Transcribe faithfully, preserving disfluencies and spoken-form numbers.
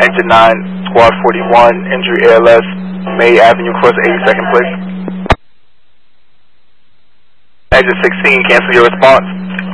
Engine nine, Squad forty-one, injury A L S, May Avenue, cross eighty-second, please. Engine sixteen, cancel your response.